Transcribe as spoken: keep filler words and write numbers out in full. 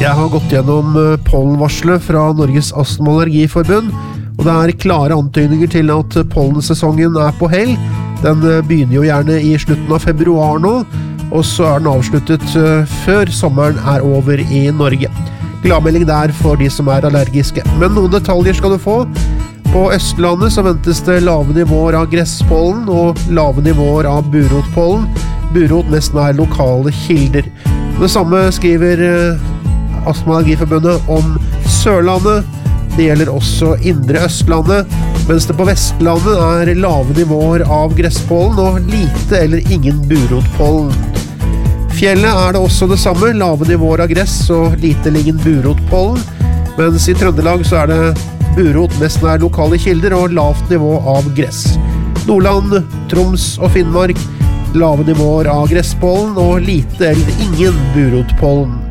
Jeg har gått gjennom pollenvarslet fra Norges Astma- og Allergiforbund, og det er klare antydninger til at pollensesongen er på hell. Den begynner jo gjerne i slutten av februar nå, og så er den avsluttet før sommeren er over i Norge. Gladmelding der for de som er allergiske. Men noen detaljer skal du få. På Østlandet så ventes det lave nivåer av gresspollen og lave nivåer av burotpollen. Burot mest nær lokale kilder. Det samme skriver Astma- og Allergiforbundet om Sørlandet. Det gjelder også Indre Østlandet, mens det på Vestlandet er lave nivåer av gresspollen og lite eller ingen burotpollen. Fjellet er det også det samme, lave nivåer av gress og lite eller ingen burotpollen, mens i Trøndelag så er det burot mest nær lokale kilder og lavt nivå av gress. Nordland, Troms og Finnmark, lave nivåer av gresspollen og lite eller ingen burotpollen.